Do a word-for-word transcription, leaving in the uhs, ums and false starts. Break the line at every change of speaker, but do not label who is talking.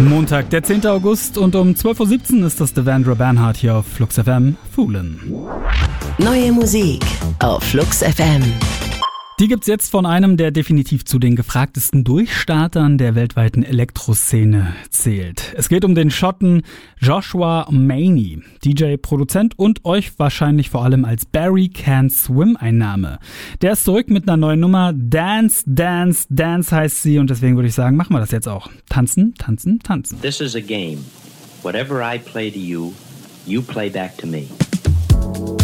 Montag, der zehnte August und um zwölf Uhr siebzehn ist das Devendra Banhart hier auf Flux F M. Foolin'.
Neue Musik auf Flux F M.
Die gibt's jetzt von einem, der definitiv zu den gefragtesten Durchstartern der weltweiten Elektroszene zählt. Es geht um den Schotten Joshua Maney, D J, Produzent und euch wahrscheinlich vor allem als Barry Can't Swim ein Name. Der ist zurück mit einer neuen Nummer. Dance, Dance, Dance heißt sie und deswegen würde ich sagen, machen wir das jetzt auch. Tanzen, tanzen, tanzen.
This is a game. Whatever I play to you, you play back to me.